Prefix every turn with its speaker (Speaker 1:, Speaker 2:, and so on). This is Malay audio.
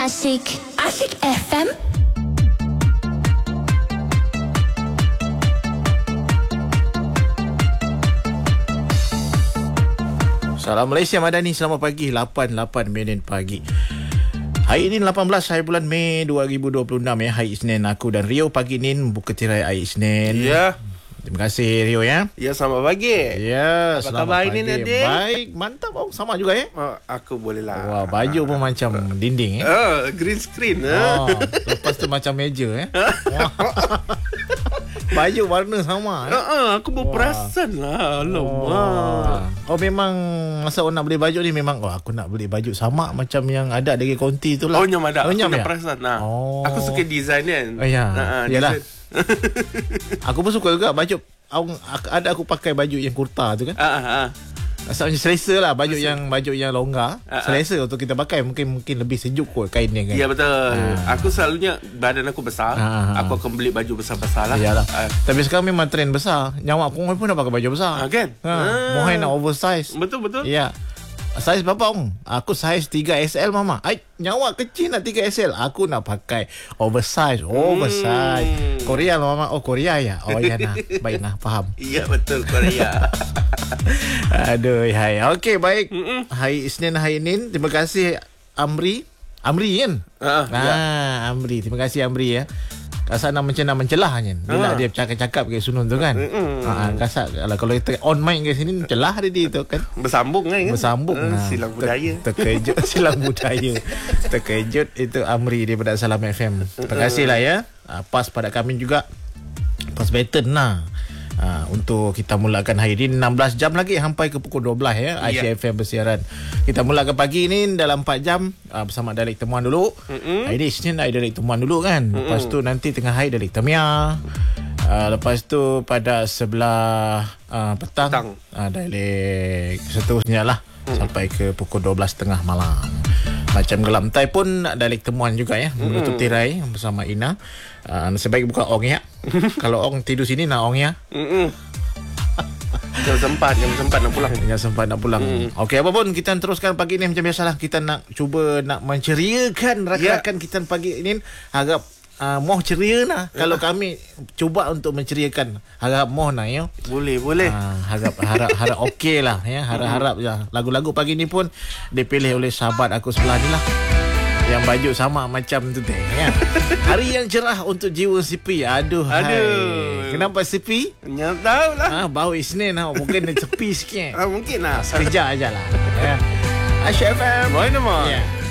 Speaker 1: Asyik FM.
Speaker 2: Salam Malaysia Madani, selamat pagi. 8 minit pagi. Hari ini 18 hari bulan Mei 2026 ya. Hari Isnin, aku dan Rio pagi ni buka tirai hari Isnin.
Speaker 3: Ya.
Speaker 2: Terima kasih Rio ya.
Speaker 3: Ya, selamat pagi.
Speaker 2: Ya,
Speaker 3: Apa
Speaker 2: selamat
Speaker 3: khabar
Speaker 2: pagi.
Speaker 3: ini, Nadim?
Speaker 2: Baik, mantap. Oh, sama juga ya.
Speaker 3: Oh, aku boleh lah.
Speaker 2: Wah, baju pun macam dinding ya.
Speaker 3: Green screen.
Speaker 2: Oh, lepas tu macam meja ya. Baju warna sama ya.
Speaker 3: Aku berperasan lah. Alamak.
Speaker 2: Oh, memang masa orang nak beli baju ni memang aku nak beli baju sama macam yang ada dari konti tu lah.
Speaker 3: Oh, nyam ada.
Speaker 2: Oh, nyam
Speaker 3: aku nak
Speaker 2: ya?
Speaker 3: perasan lah.
Speaker 2: Oh.
Speaker 3: Aku suka design kan.
Speaker 2: Oh, ya. Yalah.
Speaker 3: design.
Speaker 2: Aku pun suka juga baju. Ada aku pakai baju yang kurta tu kan. Rasa macam selesa lah baju yang longgar. Selesa untuk kita pakai. Mungkin lebih sejuk kot kain dia kan.
Speaker 3: Ya, betul. Aku selalunya badan aku besar. Aku akan beli baju besar-besar lah.
Speaker 2: Yalah. Tapi sekarang memang trend besar. Nyawa aku pun nak pakai baju besar.
Speaker 3: Kan?
Speaker 2: Mohon nak oversize.
Speaker 3: Betul.
Speaker 2: Ya. Saiz berapa Ong? Aku saiz 3XL mama. Nyawa kecil nak 3XL. Aku nak pakai oversize. Korea lah mama. Oh, Korea ya. Oh ya nah. Baik nah, faham.
Speaker 3: Ya, betul, Korea.
Speaker 2: Aduh, hai. Okey, baik. Hari Isnin hari ini. Terima kasih Amri kan?
Speaker 3: Ya.
Speaker 2: Amri. Terima kasih Amri ya. Kasar nak mencelah kan. Bila dia cakap ke Sunun tu kan. Kasar kalau kita on mic ke sini celah dia tu kan.
Speaker 3: Bersambung kan?
Speaker 2: Bersambung.
Speaker 3: Silang budaya.
Speaker 2: Terkejut silang budaya. Terkejut itu Amri daripada Salam FM. Terima kasih lah ya. Pas pada kami juga. Pas baton lah. Untuk kita mulakan hari ini 16 jam lagi sampai ke pukul 12 ya. ICFM bersiaran. Kita mulakan pagi ini dalam 4 jam bersama Dialek Temuan dulu. Hari ini Isnin Dialek Temuan dulu kan. Lepas tu nanti tengah hari Dialek Tamiah. Lepas tu pada sebelah petang Dialek seterusnya lah sampai ke pukul 12.30 malam. Macam Gelamtai pun Dialek Temuan juga ya. Menutup tirai bersama Ina. Sebaik buka Ong ya. Kalau Ong tidur sini nak Ong ya.
Speaker 3: Jangan sempat nak pulang.
Speaker 2: Okey, apa pun kita teruskan pagi ni macam biasalah. Kita nak cuba nak menceriakan rakan-rakan kita pagi ini. Harap moh ceria lah. Kalau kami cuba untuk menceriakan, harap moh nak ya.
Speaker 3: Boleh.
Speaker 2: Harap okey lah ya. Harap je. Lagu-lagu pagi ni pun dipilih oleh sahabat aku sebelah ni lah. Yang baju sama macam tu teh ya. Hari yang cerah untuk jiwa Sipi. Aduh. Kenapa Sipi?
Speaker 3: Nyam tahu lah.
Speaker 2: Bau Isnin mungkin dia sepi sikit.
Speaker 3: Mungkin lah.
Speaker 2: Sekejap aja lah ya. Asyik FM.
Speaker 3: Boleh nama.
Speaker 2: Ya.